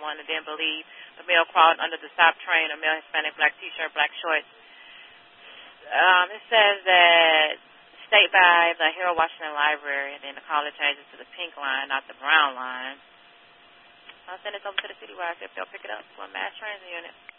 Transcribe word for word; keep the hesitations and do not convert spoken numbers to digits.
one and then believe the male crawled under the stop train, a male Hispanic, black T-shirt, black shorts. Um, it says that state by the Harold Washington Library, and then the caller changes to the pink line, not the brown line. I'll send this over to the citywide if they'll pick it up for a mass transit unit.